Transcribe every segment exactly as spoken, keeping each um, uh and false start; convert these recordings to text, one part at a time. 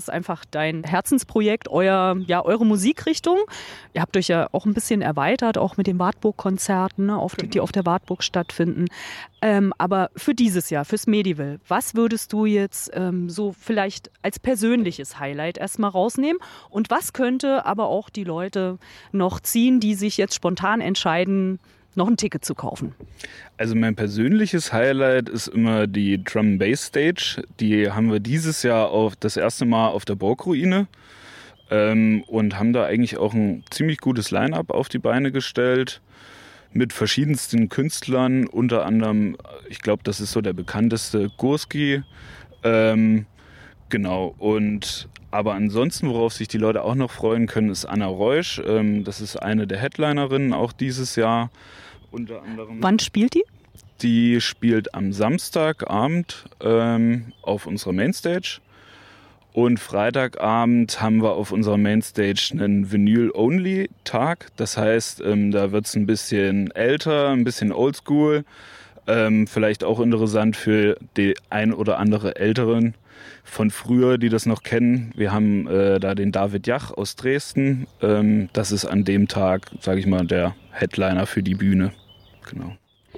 ist einfach dein Herzensprojekt, euer, ja, eure Musikrichtung. Ihr habt euch ja auch ein bisschen erweitert, auch mit den Wartburg-Konzerten, ne, auf, die auf der Wartburg stattfinden. Ähm, aber für dieses Jahr, fürs Medival, was würdest du jetzt ähm, so vielleicht als persönliches Highlight erstmal rausnehmen? Und was könnte aber auch die Leute noch ziehen, die sich jetzt spontan entscheiden, noch ein Ticket zu kaufen? Also mein persönliches Highlight ist immer die Drum and Bass Stage. Die haben wir dieses Jahr auf das erste Mal auf der Burgruine ähm, und haben da eigentlich auch ein ziemlich gutes Line-Up auf die Beine gestellt mit verschiedensten Künstlern, unter anderem, ich glaube, das ist so der bekannteste, Gurski. Ähm, genau, und aber ansonsten, worauf sich die Leute auch noch freuen können, ist Anna Reusch. Ähm, das ist eine der Headlinerinnen auch dieses Jahr. Unter anderem. Wann spielt die? Die spielt am Samstagabend ähm, auf unserer Mainstage. Und Freitagabend haben wir auf unserer Mainstage einen Vinyl-Only-Tag. Das heißt, ähm, da wird es ein bisschen älter, ein bisschen oldschool. Ähm, vielleicht auch interessant für die ein oder andere Älteren von früher, die das noch kennen. Wir haben äh, da den David Jach aus Dresden. Ähm, das ist an dem Tag, sage ich mal, der Headliner für die Bühne. Genau.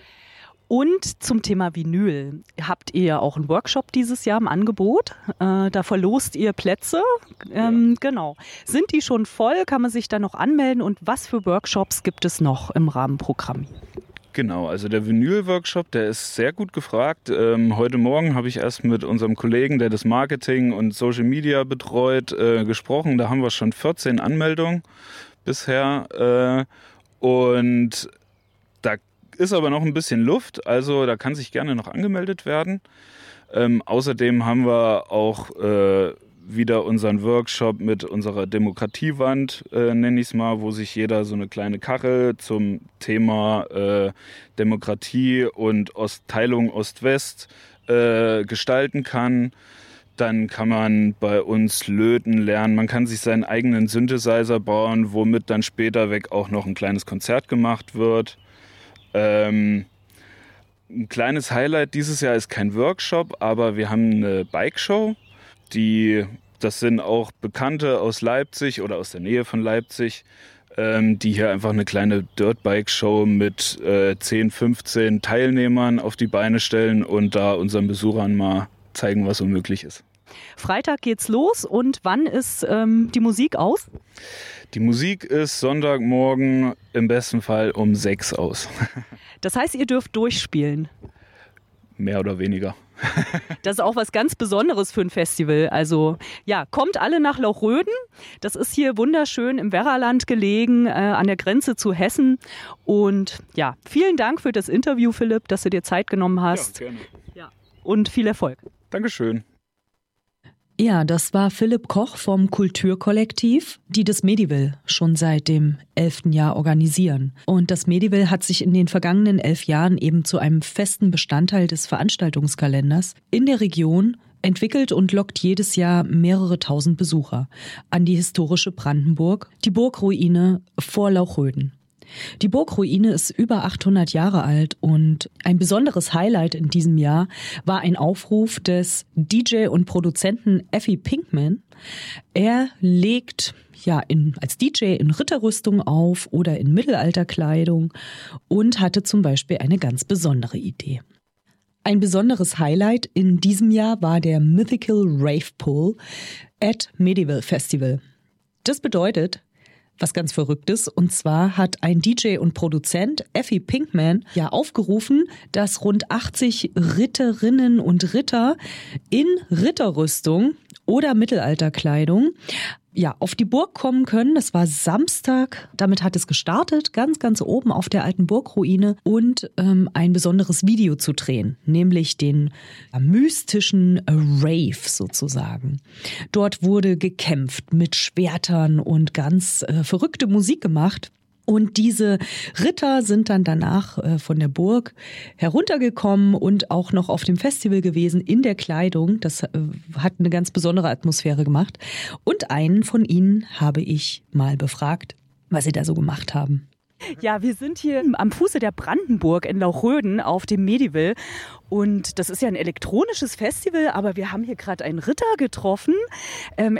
Und zum Thema Vinyl habt ihr ja auch einen Workshop dieses Jahr im Angebot. Äh, da verlost ihr Plätze. Ähm, ja. Genau. Sind die schon voll? Kann man sich da noch anmelden? Und was für Workshops gibt es noch im Rahmenprogramm? Genau, also der Vinyl-Workshop, der ist sehr gut gefragt. Ähm, heute Morgen habe ich erst mit unserem Kollegen, der das Marketing und Social Media betreut, äh, gesprochen. Da haben wir schon vierzehn Anmeldungen bisher. Äh, und da ist aber noch ein bisschen Luft, also da kann sich gerne noch angemeldet werden. Ähm, außerdem haben wir auch äh, wieder unseren Workshop mit unserer Demokratiewand, äh, nenne ich es mal, wo sich jeder so eine kleine Kachel zum Thema äh, Demokratie und Ost- Teilung Ost-West äh, gestalten kann. Dann kann man bei uns löten lernen. Man kann sich seinen eigenen Synthesizer bauen, womit dann später weg auch noch ein kleines Konzert gemacht wird. Ähm, ein kleines Highlight dieses Jahr ist kein Workshop, aber wir haben eine Bike-Show. Die, das sind auch Bekannte aus Leipzig oder aus der Nähe von Leipzig, ähm, die hier einfach eine kleine Dirtbike-Show mit äh, zehn, fünfzehn Teilnehmern auf die Beine stellen und da unseren Besuchern mal zeigen, was so möglich ist. Freitag geht's los und wann ist ähm, die Musik aus? Die Musik ist Sonntagmorgen im besten Fall um sechs aus. Das heißt, ihr dürft durchspielen? Mehr oder weniger. Das ist auch was ganz Besonderes für ein Festival. Also ja, kommt alle nach Lauchröden. Das ist hier wunderschön im Werraland gelegen, äh, an der Grenze zu Hessen. Und ja, vielen Dank für das Interview, Philipp, dass du dir Zeit genommen hast. Ja, gerne. Ja. Und viel Erfolg. Dankeschön. Ja, das war Philipp Koch vom Kulturkollektiv, die das Medival schon seit dem elften Jahr organisieren. Und das Medival hat sich in den vergangenen elf Jahren eben zu einem festen Bestandteil des Veranstaltungskalenders in der Region entwickelt und lockt jedes Jahr mehrere tausend Besucher an die historische Brandenburg, die Burgruine vor Lauchröden. Die Burgruine ist über achthundert Jahre alt und ein besonderes Highlight in diesem Jahr war ein Aufruf des D J und Produzenten Effie Pinkman. Er legt ja in, als D J in Ritterrüstung auf oder in Mittelalterkleidung und hatte zum Beispiel eine ganz besondere Idee. Ein besonderes Highlight in diesem Jahr war der Mythical Rave Pool at Medival Festival. Das bedeutet, was ganz Verrücktes. Und zwar hat ein D J und Produzent, Effie Pinkman, ja aufgerufen, dass rund achtzig Ritterinnen und Ritter in Ritterrüstung oder Mittelalterkleidung ja auf die Burg kommen können. Das war Samstag. Damit hat es gestartet, ganz, ganz oben auf der alten Burgruine und ähm, ein besonderes Video zu drehen, nämlich den äh, mystischen Rave sozusagen. Dort wurde gekämpft mit Schwertern und ganz äh, verrückte Musik gemacht. Und diese Ritter sind dann danach äh, von der Burg heruntergekommen und auch noch auf dem Festival gewesen in der Kleidung. Das äh, hat eine ganz besondere Atmosphäre gemacht. Und einen von ihnen habe ich mal befragt, was sie da so gemacht haben. Ja, wir sind hier am Fuße der Brandenburg in Lauchröden auf dem Medival. Und das ist ja ein elektronisches Festival, aber wir haben hier gerade einen Ritter getroffen. Ähm,